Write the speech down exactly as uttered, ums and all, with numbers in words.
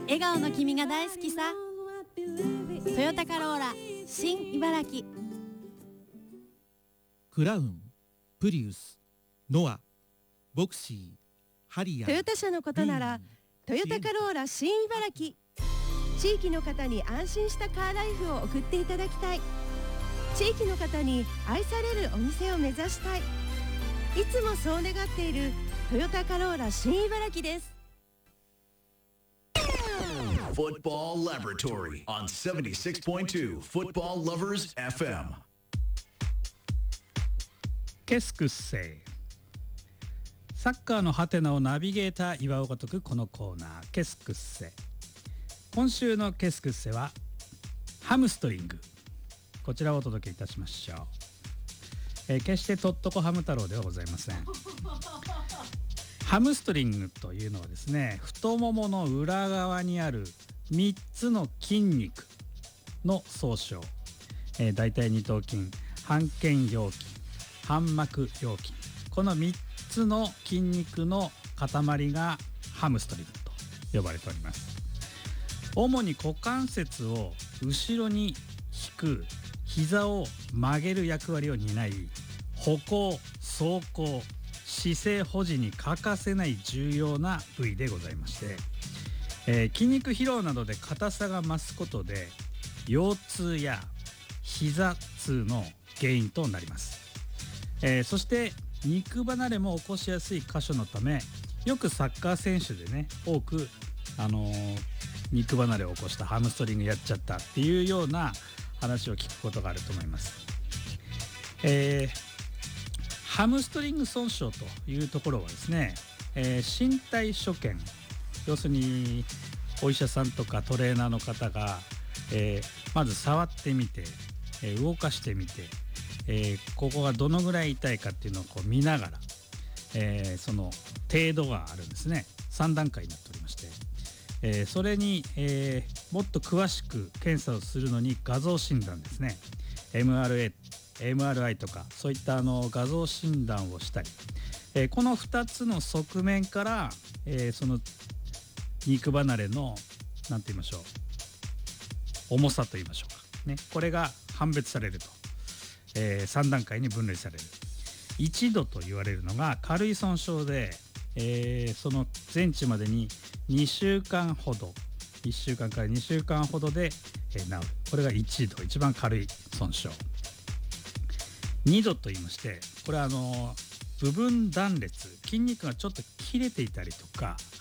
笑顔の君が大好きさ。トヨタカローラ新茨城。 クラウン、プリウス、ノア、ボクシー、ハリアー。 トヨタ車のことならトヨタカローラ新茨城。地域の方に安心したカーライフを送っていただきたい。地域の方に愛されるお店を目指したい。いつもそう願っているトヨタカローラ新茨城です。 Football Laboratory on seventy-six point two Football Lovers エフエム。 ケスクッセイ。サッカーのハテナをナビゲーター岩尾が解くこのコーナー、ケスクッセ。今週のケスクッセはハムストリング、こちらをお届けいたしましょう。えー、決してとっとこハム太郎ではございません。ハムストリングというのはですね、太ももの裏側にあるみっつの筋肉の総称、えー、大腿二頭筋、半腱腰筋、反膜腰筋、このみっつの筋肉の塊がハムストリングと呼ばれております。主に股関節を後ろに引く、膝を曲げる役割を担い、歩行、走行、姿勢保持に欠かせない重要な部位でございまして、えー、筋肉疲労などで硬さが増すことで腰痛や膝痛の原因となります。えー、そして肉離れも起こしやすい箇所のため、よくサッカー選手でね、多く、あのー、肉離れを起こした、ハムストリングやっちゃったっていうような話を聞くことがあると思います。えーハムストリング損傷というところはですね、えー、身体所見、要するにお医者さんとかトレーナーの方が、えー、まず触ってみて、えー、動かしてみて、えー、ここがどのぐらい痛いかっていうのをこう見ながら、えー、その程度があるんですね。さん段階になっておりまして、えー、それに、えー、もっと詳しく検査をするのに画像診断ですね、 エムアールエーエムアールアイ とかそういったあの画像診断をしたり、えー、このふたつの側面から、えー、その肉離れのなんて言いましょう、重さと言いましょうかね、これが判別されると、えー、さん段階に分類される。いちどと言われるのが軽い損傷で、えー、その全治までににしゅうかんほど、いっしゅうかんからにしゅうかんほどで、えー、治る。これがいちど、一番軽い損傷。にどと言いまして、これはあの部分断裂、筋肉がちょっと切れていたりとか、